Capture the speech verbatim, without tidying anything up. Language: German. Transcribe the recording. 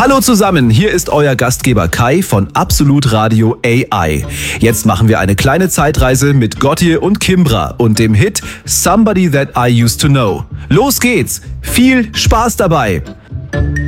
Hallo zusammen, hier ist euer Gastgeber Kai von Absolut Radio A I. Jetzt machen wir eine kleine Zeitreise mit Gotye und Kimbra und dem Hit Somebody That I Used to Know. Los geht's, viel Spaß dabei!